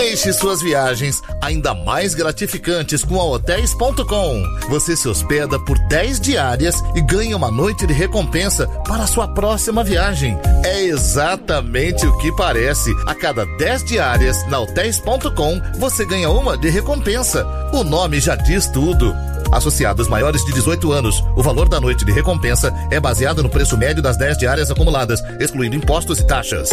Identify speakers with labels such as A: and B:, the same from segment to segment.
A: Deixe suas viagens ainda mais gratificantes com a Hotels.com. Você se hospeda por 10 diárias e ganha uma noite de recompensa para a sua próxima viagem. É exatamente o que parece. A cada 10 diárias na Hotels.com, você ganha uma de recompensa. O nome já diz tudo. Associados maiores de 18 anos, o valor da noite de recompensa é baseado no preço médio das 10 diárias acumuladas, excluindo impostos e taxas.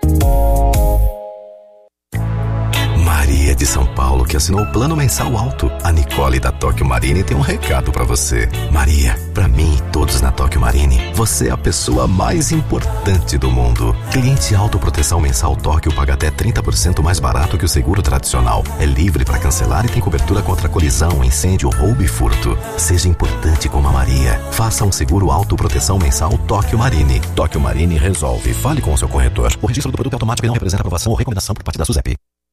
B: Maria de São Paulo, que assinou o plano mensal alto. A Nicole da Tóquio Marine tem um recado pra você. Maria, pra mim e todos na Tóquio Marine, você é a pessoa mais importante do mundo. Cliente autoproteção mensal Tóquio paga até 30% mais barato que o seguro tradicional. É livre pra cancelar e tem cobertura contra colisão, incêndio, roubo e furto. Seja importante como a Maria. Faça um seguro autoproteção mensal Tóquio Marine. Tóquio Marine resolve. Fale com o seu corretor. O registro do produto automático não representa aprovação ou recomendação por parte da SUSEP.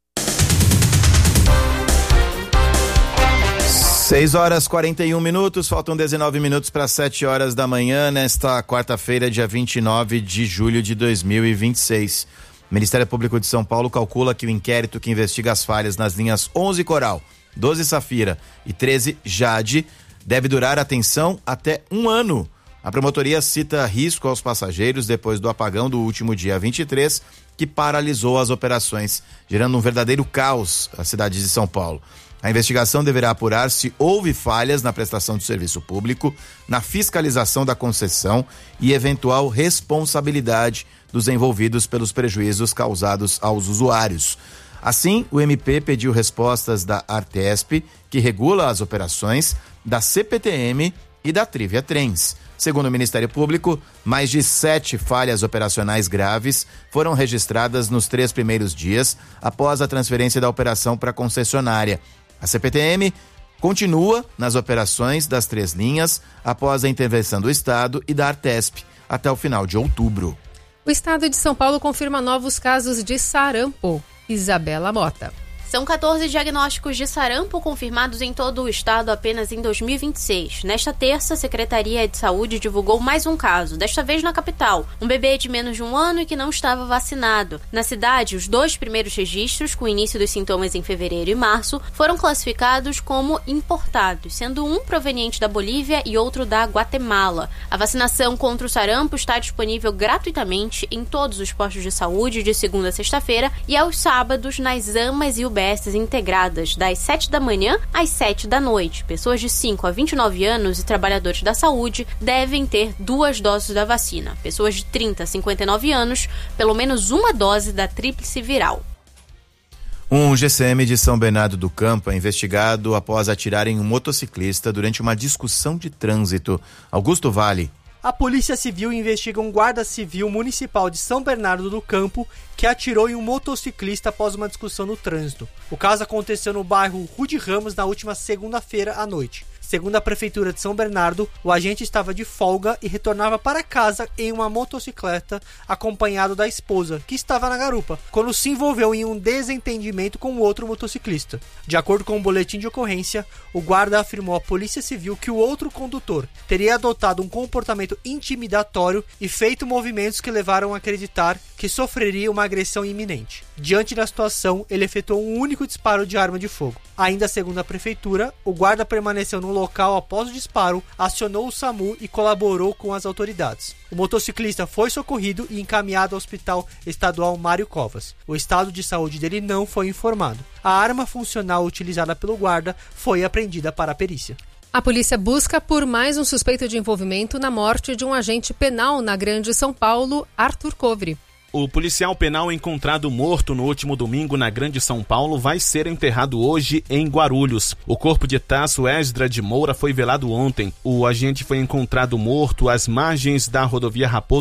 C: 6h41, faltam 19 minutos para 7 horas da manhã, nesta quarta-feira, dia 29 de julho de 2026. O Ministério Público de São Paulo calcula que o inquérito que investiga as falhas nas linhas 11 Coral, 12 Safira e 13 Jade deve durar, atenção, até 1 ano. A promotoria cita risco aos passageiros depois do apagão do último dia 23, que paralisou as operações, gerando um verdadeiro caos na cidade de São Paulo. A investigação deverá apurar se houve falhas na prestação do serviço público, na fiscalização da concessão e eventual responsabilidade dos envolvidos pelos prejuízos causados aos usuários. Assim, o MP pediu respostas da Artesp, que regula as operações, da CPTM e da Trivia Trens. Segundo o Ministério Público, mais de 7 falhas operacionais graves foram registradas nos 3 primeiros dias após a transferência da operação para a concessionária. A CPTM continua nas operações das 3 linhas após a intervenção do Estado e da Artesp até o final de outubro.
D: O Estado de São Paulo confirma novos casos de sarampo. Isabela Mota.
E: São 14 diagnósticos de sarampo confirmados em todo o estado apenas em 2026. Nesta terça, a Secretaria de Saúde divulgou mais um caso, desta vez na capital. Um bebê de menos de 1 ano e que não estava vacinado. Na cidade, os 2 primeiros registros, com início dos sintomas em fevereiro e março, foram classificados como importados, sendo um proveniente da Bolívia e outro da Guatemala. A vacinação contra o sarampo está disponível gratuitamente em todos os postos de saúde de segunda a sexta-feira e aos sábados nas AMAs e UBSs integradas, das 7 da manhã às 7 da noite. Pessoas de 5 a 29 anos e trabalhadores da saúde devem ter 2 doses da vacina. Pessoas de 30 a 59 anos, pelo menos 1 dose da tríplice viral.
C: Um GCM de São Bernardo do Campo é investigado após atirar em um motociclista durante uma discussão de trânsito. Augusto Vale.
F: A Polícia Civil investiga um guarda civil municipal de São Bernardo do Campo que atirou em um motociclista após uma discussão no trânsito. O caso aconteceu no bairro Rude Ramos na última segunda-feira à noite. Segundo a Prefeitura de São Bernardo, o agente estava de folga e retornava para casa em uma motocicleta acompanhado da esposa, que estava na garupa, quando se envolveu em um desentendimento com outro motociclista. De acordo com o boletim de ocorrência, o guarda afirmou à Polícia Civil que o outro condutor teria adotado um comportamento intimidatório e feito movimentos que levaram a acreditar que sofreria uma agressão iminente. Diante da situação, ele efetuou um único disparo de arma de fogo. Ainda segundo a Prefeitura, o guarda permaneceu no local após o disparo, acionou o SAMU e colaborou com as autoridades. O motociclista foi socorrido e encaminhado ao Hospital Estadual Mário Covas. O estado de saúde dele não foi informado. A arma funcional utilizada pelo guarda foi apreendida para a perícia.
D: A polícia busca por mais um suspeito de envolvimento na morte de um agente penal na Grande São Paulo, Arthur Covre.
G: O policial penal encontrado morto no último domingo na Grande São Paulo vai ser enterrado hoje em Guarulhos. O corpo de Tasso Esdra de Moura foi velado ontem. O agente foi encontrado morto às margens da rodovia Raposo